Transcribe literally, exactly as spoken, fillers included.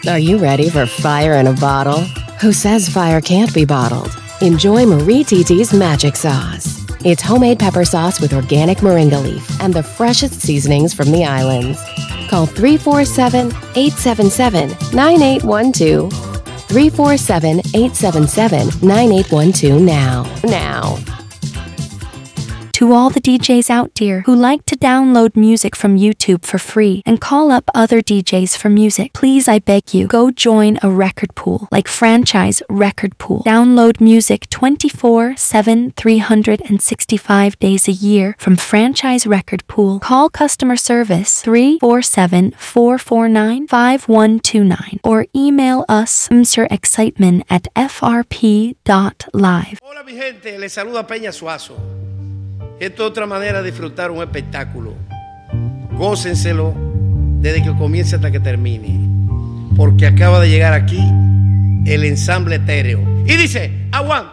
Are you ready for fire in a bottle? Who says fire can't be bottled? Enjoy Marie Titi's Magic Sauce. It's homemade pepper sauce with organic moringa leaf and the freshest seasonings from the islands. Call three four seven, eight seven seven, nine eight one two. three four seven, eight seven seven, nine eight one two now. Now. To all the D Js out there who like to download music from YouTube for free and call up other D Js for music, please, I beg you, go join a record pool like Franchise Record Pool. Download music twenty-four seven, three hundred sixty-five days a year from Franchise Record Pool. Call customer service three four seven, four four nine, five one two nine or email us Mister Excitement at f r p dot live. Hola mi gente, les saluda Peña Suazo. Esto es otra manera de disfrutar un espectáculo. Gócenselo desde que comience hasta que termine, porque acaba de llegar aquí el ensamble etéreo. Y dice, aguanta.